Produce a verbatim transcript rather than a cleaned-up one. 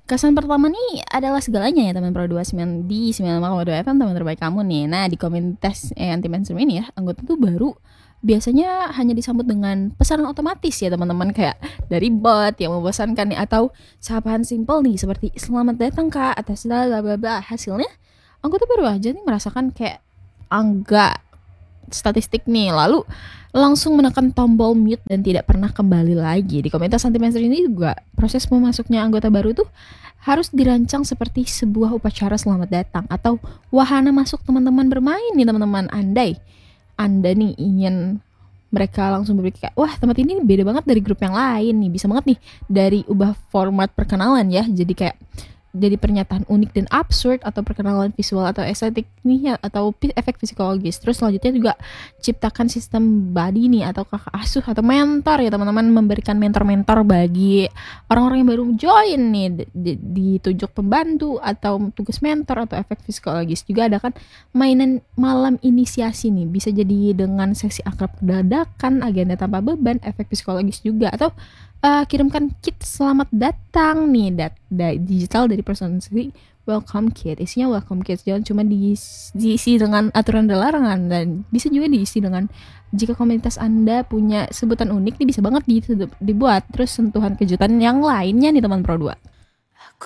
Kesan pertama nih adalah segalanya ya teman Pro dua puluh sembilan di sembilan puluh lima koma dua F M, teman terbaik kamu nih. Nah, di komunitas eh, anti mainstream ini ya, anggota tuh baru biasanya hanya disambut dengan pesanan otomatis ya teman-teman, kayak dari bot yang membosankan nih, atau sapaan simpel nih seperti selamat datang kak atas bla bla bla bla. Hasilnya anggota baru aja nih merasakan kayak angka statistik nih, lalu langsung menekan tombol mute dan tidak pernah kembali lagi. Di komunitas anti mainstream ini juga proses memasuknya anggota baru tuh harus dirancang seperti sebuah upacara selamat datang atau wahana masuk teman-teman bermain nih teman-teman. Andai Anda nih ingin mereka langsung berpikir kayak, wah tempat ini beda banget dari grup yang lain nih, bisa banget nih dari ubah format perkenalan ya, jadi kayak jadi pernyataan unik dan absurd, atau perkenalan visual atau estetik nih ya, atau efek psikologis. Terus selanjutnya juga ciptakan sistem buddy nih atau kakak asuh atau mentor ya teman-teman, memberikan mentor-mentor bagi orang-orang yang baru join nih, ditunjuk pembantu atau tugas mentor atau efek psikologis. Juga ada kan mainan malam inisiasi nih, bisa jadi dengan sesi akrab dadakan, agenda tanpa beban, efek psikologis juga, atau uh, kirimkan kit selamat datang nih dat, dat digital dari person sendiri, welcome kit. Isinya welcome kit, jangan cuma diisi, diisi dengan aturan dan larangan, dan bisa juga diisi dengan jika komunitas Anda punya sebutan unik nih, bisa banget dibuat terus sentuhan kejutan yang lainnya nih teman Pro dua.